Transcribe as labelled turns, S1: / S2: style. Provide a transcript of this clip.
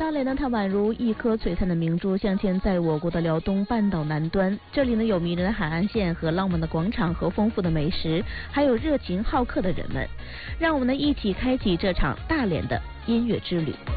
S1: 大连呢，它宛如一颗璀璨的明珠，镶嵌在我国的辽东半岛南端。这里呢，有迷人的海岸线和浪漫的广场和丰富的美食，还有热情好客的人们。让我们呢一起开启这场大连的音乐之旅。